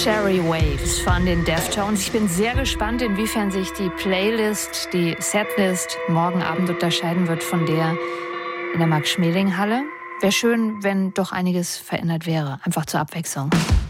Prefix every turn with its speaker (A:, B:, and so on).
A: Cherry Waves von den Deftones. Ich bin sehr gespannt, inwiefern sich die Playlist, die Setlist morgen Abend unterscheiden wird von der in der Max-Schmeling-Halle. Wäre schön, wenn doch einiges verändert wäre, einfach zur Abwechslung.